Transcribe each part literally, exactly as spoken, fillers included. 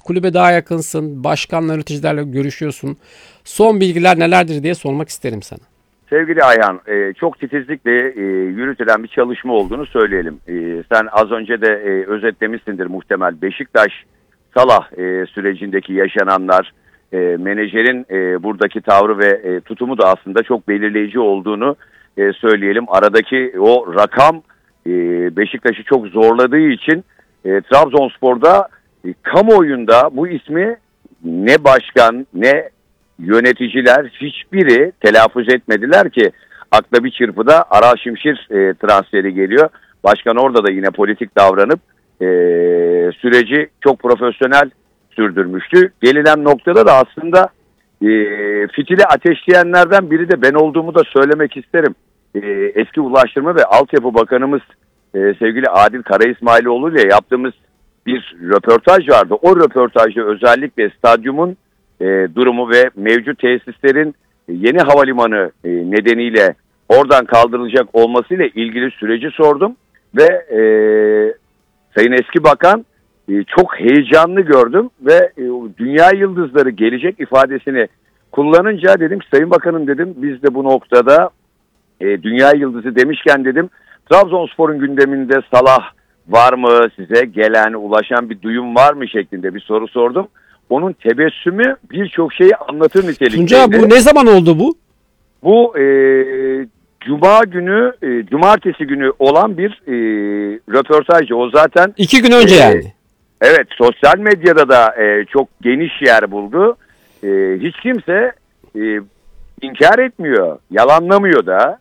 kulübe daha yakınsın, başkanla, yöneticilerle görüşüyorsun. Son bilgiler nelerdir diye sormak isterim sana. Sevgili Ayhan, e, çok titizlikle e, yürütülen bir çalışma olduğunu söyleyelim. E, sen az önce de e, özetlemişsindir muhtemel. Beşiktaş-Salah e, sürecindeki yaşananlar, e, menajerin e, buradaki tavrı ve e, tutumu da aslında çok belirleyici olduğunu e, söyleyelim. Aradaki o rakam e, Beşiktaş'ı çok zorladığı için e, Trabzonspor'da e, kamuoyunda bu ismi ne başkan ne yöneticiler hiçbiri telaffuz etmediler ki akla bir çırpıda Aral Şimşir e, transferi geliyor. Başkan orada da yine politik davranıp e, süreci çok profesyonel sürdürmüştü. Gelinen noktada da aslında e, fitili ateşleyenlerden biri de ben olduğumu da söylemek isterim. E, eski Ulaştırma ve Altyapı Bakanımız e, sevgili Adil Karaismailoğlu ile yaptığımız bir röportaj vardı. O röportajda özellikle stadyumun E, durumu ve mevcut tesislerin e, yeni havalimanı e, nedeniyle oradan kaldırılacak olmasıyla ilgili süreci sordum ve e, Sayın Eski Bakan e, çok heyecanlı gördüm ve e, dünya yıldızları gelecek ifadesini kullanınca dedim Sayın Bakanım dedim biz de bu noktada e, dünya yıldızı demişken dedim Trabzonspor'un gündeminde Salah var mı, size gelen ulaşan bir duyum var mı şeklinde bir soru sordum. Onun tebessümü birçok şeyi anlatır nitelikteydi. Tunca bu ne zaman oldu bu? Bu e, Cuma günü, e, Cumartesi günü olan bir e, röportajdı. O zaten... İki gün önce e, yani. Evet, sosyal medyada da e, çok geniş yer buldu. E, hiç kimse e, inkar etmiyor, yalanlamıyor da.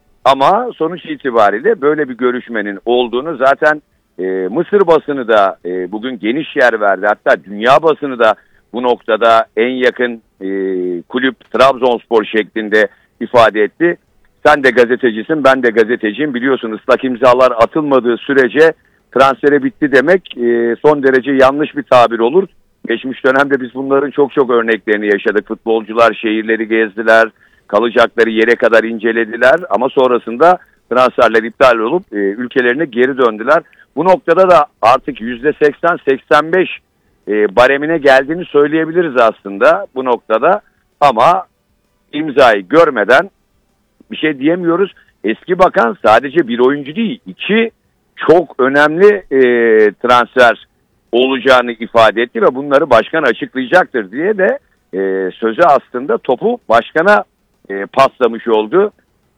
Ama sonuç itibariyle böyle bir görüşmenin olduğunu zaten... E, Mısır basını da e, bugün geniş yer verdi. Hatta dünya basını da bu noktada en yakın e, kulüp Trabzonspor şeklinde ifade etti. Sen de gazetecisin, ben de gazeteciyim. Biliyorsun ıslak imzalar atılmadığı sürece transfere bitti demek e, son derece yanlış bir tabir olur. Geçmiş dönemde biz bunların çok çok örneklerini yaşadık. Futbolcular şehirleri gezdiler, kalacakları yere kadar incelediler ama sonrasında transferler iptal olup e, ülkelerine geri döndüler. Bu noktada da artık yüzde seksen seksen beş e, baremine geldiğini söyleyebiliriz aslında bu noktada. Ama imzayı görmeden bir şey diyemiyoruz. Eski bakan sadece bir oyuncu değil, iki çok önemli e, transfer olacağını ifade etti ve bunları başkan açıklayacaktır diye de e, sözü aslında topu başkana e, paslamış oldu.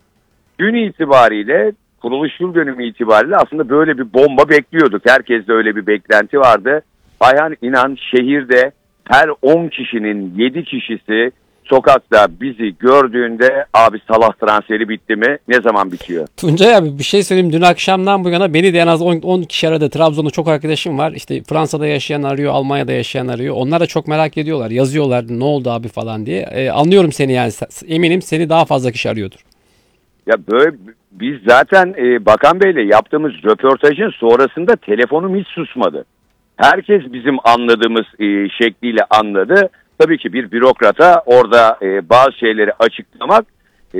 Gün itibariyle, kuruluş yıl dönümü itibariyle aslında böyle bir bomba bekliyorduk. Herkeste öyle bir beklenti vardı. Ayhan inan şehirde her on kişinin yedi kişisi sokakta bizi gördüğünde abi Salah transferi bitti mi? Ne zaman bitiyor? Tuncay abi bir şey söyleyeyim. Dün akşamdan bu yana beni de en az on kişi aradı. Trabzon'da çok arkadaşım var. İşte Fransa'da yaşayan arıyor, Almanya'da yaşayan arıyor. Onlar da çok merak ediyorlar. Yazıyorlar ne oldu abi falan diye. Ee, anlıyorum seni yani. Eminim seni daha fazla kişi arıyordur. Ya böyle biz zaten e, Bakan Bey'le yaptığımız röportajın sonrasında telefonum hiç susmadı. Herkes bizim anladığımız e, şekliyle anladı. Tabii ki bir bürokrata orada e, bazı şeyleri açıklamak e,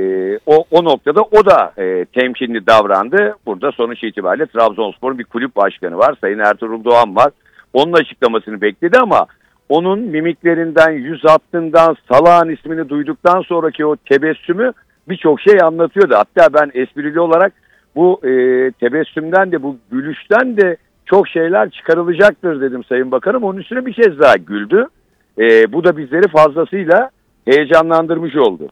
o, o noktada o da e, temkinli davrandı. Burada sonuç itibariyle Trabzonspor'un bir kulüp başkanı var. Sayın Ertuğrul Doğan var. Onun açıklamasını bekledi ama onun mimiklerinden, yüz hattından, Salah'ın ismini duyduktan sonraki o tebessümü birçok şey anlatıyordu. Hatta ben esprili olarak bu e, tebessümden de bu gülüşten de çok şeyler çıkarılacaktır dedim Sayın Bakanım. Onun üstüne bir kez daha güldü. E, bu da bizleri fazlasıyla heyecanlandırmış oldu.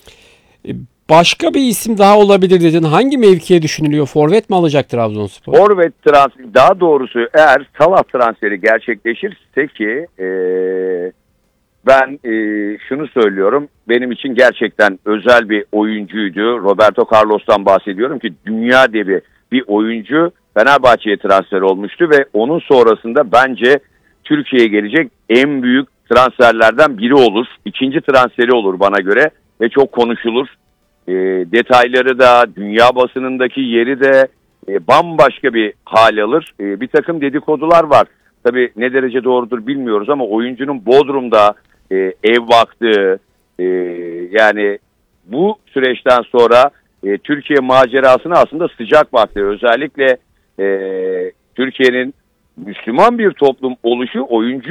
Başka bir isim daha olabilir dedin. Hangi mevkiye düşünülüyor? Forvet mi alacak Trabzonspor? Forvet transferi, daha doğrusu eğer Salah transferi gerçekleşirse ki e, ben e, şunu söylüyorum. Benim için gerçekten özel bir oyuncuydu. Roberto Carlos'tan bahsediyorum ki dünya devi bir oyuncu Fenerbahçe'ye transfer olmuştu ve onun sonrasında bence Türkiye'ye gelecek en büyük transferlerden biri olur. İkinci transferi olur bana göre ve çok konuşulur. E, detayları da, dünya basınındaki yeri de e, bambaşka bir hal alır. E, bir takım dedikodular var. Tabii ne derece doğrudur bilmiyoruz ama oyuncunun Bodrum'da e, ev baktığı, e, yani bu süreçten sonra e, Türkiye macerasına aslında sıcak baktığı, özellikle e, Türkiye'nin Müslüman bir toplum oluşu oyuncu